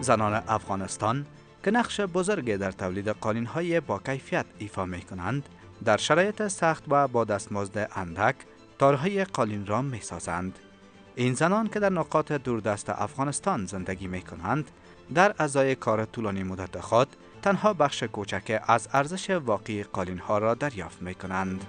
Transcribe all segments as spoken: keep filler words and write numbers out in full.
زنان افغانستان که نقش بزرگی در تولید قالین‌های با کیفیت ایفا می‌کنند، در شرایط سخت و با دستمزد اندک تارهای قالین را می‌سازند. این زنان که در نقاط دوردست افغانستان زندگی می‌کنند، در ازای کار طولانی مدت خود تنها بخش کوچک از ارزش واقعی قالین‌ها را دریافت می‌کنند.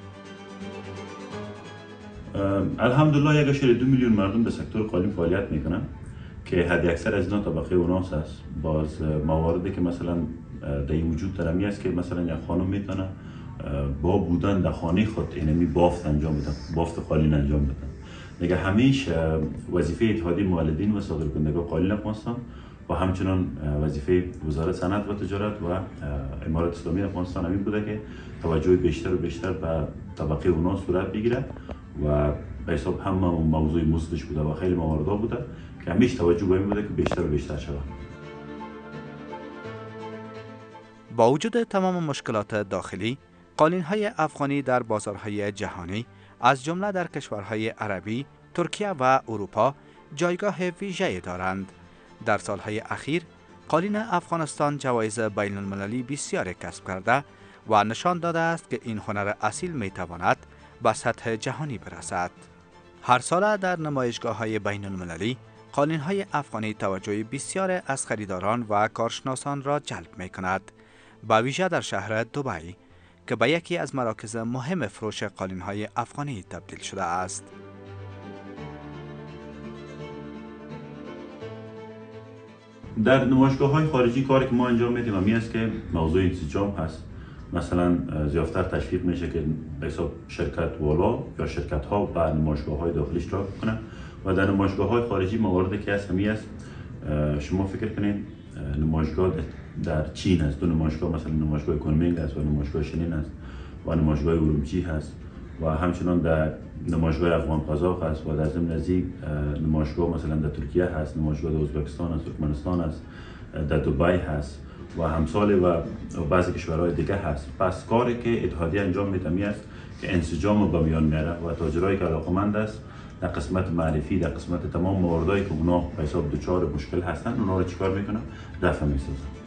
الحمدلله یک اشاره دو میلیون مردم در سکتور قالین فعالیت میکنن که حد اکثر از اینا طبقه اوناس است. باز مواردی که مثلا در این وجود دارمی است که مثلا یک خانم میتونه با بودن در خانه خود اینمی بافت انجام بدن، بافت قالین انجام بدن. دیگه همیشه وظیفه اتحادیه مولدین و صادرکنندگان قالین افغانستان و همچنان وظیفه وزارت صنعت و تجارت و امارات اسلامی افغانستان همین بوده که توجه بیشتر و بیشتر به طبقه اوناس صورت بگیره و به حساب هم موضوع مزدش بوده و خیلی مواردا بوده که همیشه توجه به این بوده که بیشتر و بیشتر شود. با وجود تمام مشکلات داخلی، قالین‌های افغانی در بازارهای جهانی از جمله در کشورهای عربی، ترکیه و اروپا جایگاه ویژه‌ای دارند. در سالهای اخیر قالین افغانستان جوایز بین المللی بسیاری کسب کرده و نشان داده است که این هنر اصیل میتواند به سطح جهانی برسد. هر سال در نمایشگاه‌های بین المللی قالین‌های افغانی توجه بسیار از خریداران و کارشناسان را جلب می‌کند، به ویژه در شهر دبی که به یکی از مراکز مهم فروش قالین‌های افغانی تبدیل شده است. در نمایشگاه‌های خارجی کاری که ما انجام میدیم همی است که موضوع انسجام هست. مثلا زیادتر تشویق میشه که به حساب شرکت والا یا شرکت ها به نمایشگاه های داخلی اشتراک کنند و در نمایشگاه های خارجی مواردی که هست همی است. شما فکر کنید نمایشگاه در چین است، دو نمایشگاه مثلا نمایشگاه کنمینگ است و نمایشگاه شنین است و نمایشگاه ارومچی هست و همچنان در نمایشگاه افغان قزاق هست و در ضمن از این نمایشگاه مثلا در ترکیه هست، نمایشگاه در ازبکستان است، ترکمنستان است، در دبی هست و همسال و بعضی کشورهای دیگه هست. پس کاری که اتحادیه انجام میده است که انسجام رو به میان میاره و تاجرایی که علاقمند است در قسمت معرفی، در قسمت تمام مواردایی که اونا به حساب دچار مشکل هستن، اونا رو چیکار میکنن؟ رفع میسازن.